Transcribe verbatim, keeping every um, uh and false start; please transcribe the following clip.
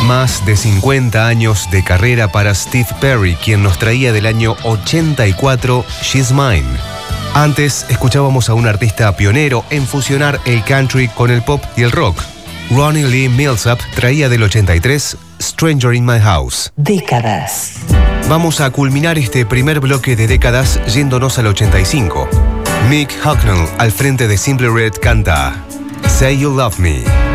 Más de cincuenta años de carrera para Steve Perry, quien nos traía del año ochenta y cuatro She's Mine. Antes escuchábamos a un artista pionero en fusionar el country con el pop y el rock. Ronnie Lee Millsap traía del ochenta y tres Stranger in My House. Décadas. Vamos a culminar este primer bloque de décadas yéndonos al ochenta y cinco. Mick Hucknall al frente de Simply Red canta Say You Love Me.